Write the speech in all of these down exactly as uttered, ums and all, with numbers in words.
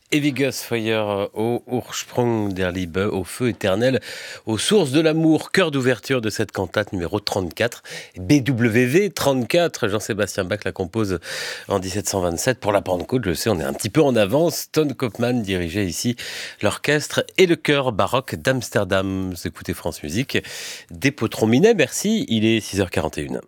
Ewiges Feuer au Ursprung der Liebe, au feu éternel, aux sources de l'amour, cœur d'ouverture de cette cantate numéro trente-quatre, B W V trente-quatre, Jean-Sébastien Bach la compose en dix-sept cent vingt-sept pour la Pentecôte, je sais on est un petit peu en avance, Ton Koopman dirigeait ici l'orchestre et le chœur baroque d'Amsterdam. Vous écoutez France Musique, des Potron Minet, merci, il est six heures quarante et une.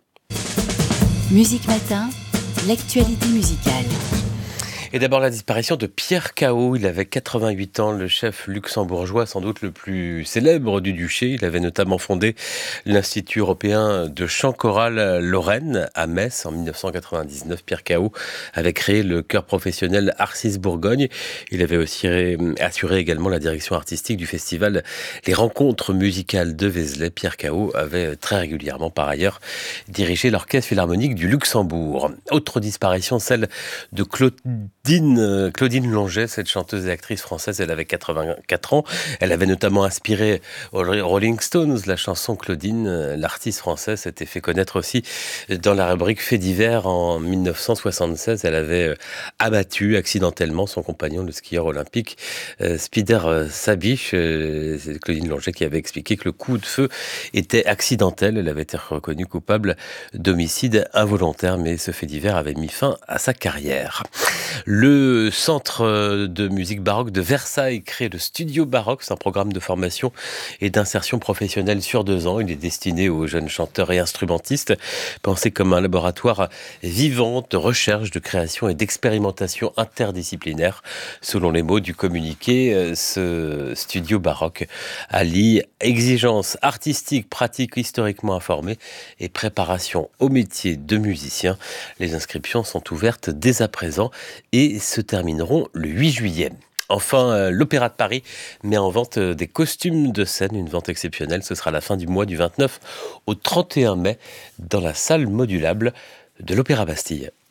Musique Matin, l'actualité musicale. Et d'abord la disparition de Pierre Cao, il avait quatre-vingt-huit ans, le chef luxembourgeois sans doute le plus célèbre du duché. Il avait notamment fondé l'Institut européen de chant choral Lorraine à Metz en dix-neuf cent quatre-vingt-dix-neuf. Pierre Cao avait créé le chœur professionnel Arcis Bourgogne. Il avait aussi assuré également la direction artistique du festival Les Rencontres musicales de Vézelay. Pierre Cao avait très régulièrement par ailleurs dirigé l'orchestre philharmonique du Luxembourg. Autre disparition, celle de Claude Claudine, Claudine Longet, cette chanteuse et actrice française, elle avait quatre-vingt-quatre ans. Elle avait notamment inspiré aux Rolling Stones la chanson Claudine. L'artiste française s'était fait connaître aussi dans la rubrique Faits divers en dix-neuf cent soixante-seize. Elle avait abattu accidentellement son compagnon, le skieur olympique Spider Sabiche. C'est Claudine Longet qui avait expliqué que le coup de feu était accidentel. Elle avait été reconnue coupable d'homicide involontaire, mais ce fait divers avait mis fin à sa carrière. Le Centre de musique baroque de Versailles crée le Studio Baroque. C'est un programme de formation et d'insertion professionnelle sur deux ans. Il est destiné aux jeunes chanteurs et instrumentistes, pensé comme un laboratoire vivant de recherche, de création et d'expérimentation interdisciplinaire. Selon les mots du communiqué, ce Studio Baroque allie exigence artistique, pratique historiquement informée et préparation au métier de musicien. Les inscriptions sont ouvertes dès à présent et se termineront le huit juillet. Enfin, l'Opéra de Paris met en vente des costumes de scène, une vente exceptionnelle. Ce sera la fin du mois du vingt-neuf au trente et un mai dans la salle modulable de l'Opéra Bastille.